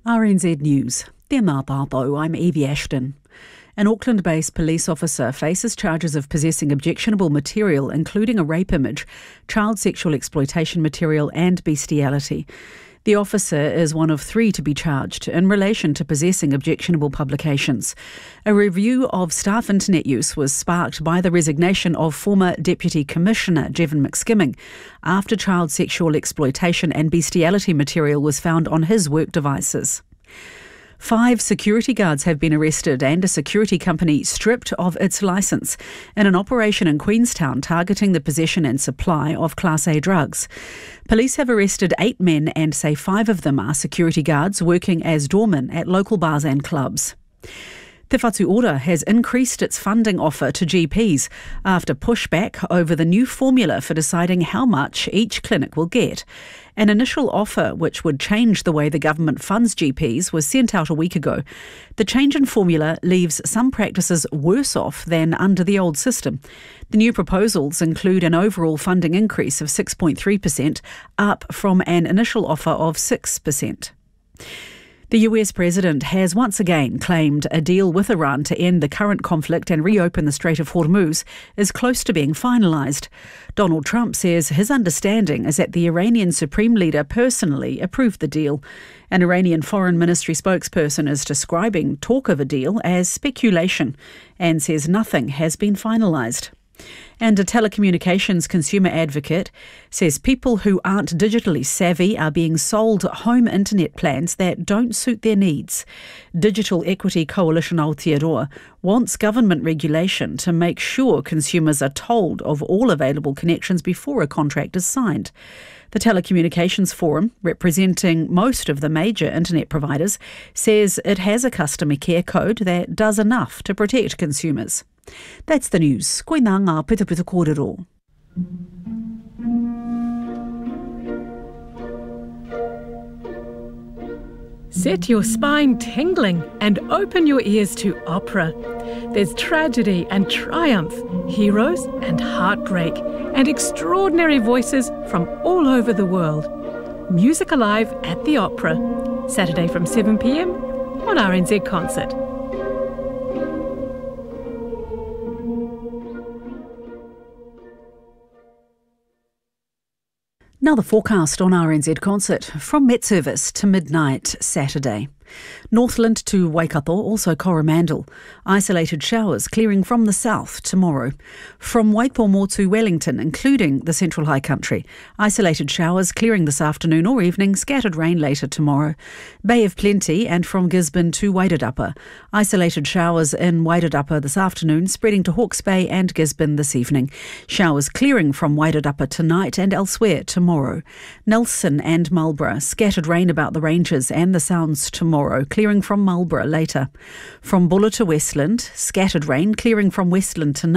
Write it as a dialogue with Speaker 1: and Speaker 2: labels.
Speaker 1: RNZ News. Tēnā tātou, I'm Evie Ashton. An Auckland-based police officer faces charges of possessing objectionable material, including a rape image, child sexual exploitation material and bestiality. The officer is one of 3 to be charged in relation to possessing objectionable publications. A review of staff internet use was sparked by the resignation of former Deputy Commissioner Jevon McSkimming after child sexual exploitation and bestiality material was found on his work devices. 5 security guards have been arrested and a security company stripped of its licence in an operation in Queenstown targeting the possession and supply of Class A drugs. Police have arrested 8 men and say 5 of them are security guards working as doormen at local bars and clubs. Te Whatu Ora has increased its funding offer to GPs after pushback over the new formula for deciding how much each clinic will get. An initial offer, which would change the way the government funds GPs, was sent out a week ago. The change in formula leaves some practices worse off than under the old system. The new proposals include an overall funding increase of 6.3%, up from an initial offer of 6%. The US president has once again claimed a deal with Iran to end the current conflict and reopen the Strait of Hormuz is close to being finalised. Donald Trump says his understanding is that the Iranian Supreme Leader personally approved the deal. An Iranian Foreign Ministry spokesperson is describing talk of a deal as speculation and says nothing has been finalised. And a telecommunications consumer advocate says people who aren't digitally savvy are being sold home internet plans that don't suit their needs. Digital Equity Coalition Aotearoa wants government regulation to make sure consumers are told of all available connections before a contract is signed. The Telecommunications Forum, representing most of the major internet providers, says it has a customer care code that does enough to protect consumers. That's the news. Koe nā ngā pita kōrero.
Speaker 2: Set your spine tingling and open your ears to opera. There's tragedy and triumph, heroes and heartbreak, and extraordinary voices from all over the world. Music Alive at the Opera, Saturday from 7 p.m. on RNZ Concert.
Speaker 1: Now the forecast on RNZ Concert from Met Service to midnight Saturday. Northland to Waikato, also Coromandel. Isolated showers clearing from the south tomorrow. From Waipomo to Wellington, including the Central High Country. Isolated showers clearing this afternoon or evening, scattered rain later tomorrow. Bay of Plenty and from Gisborne to Wairarapa. Isolated showers in Wairarapa this afternoon, spreading to Hawke's Bay and Gisborne this evening. Showers clearing from Wairarapa tonight and elsewhere tomorrow. Nelson and Marlborough, scattered rain about the ranges and the Sounds tomorrow, clearing from Marlborough later. From Buller to Westland, scattered rain clearing from Westland tonight.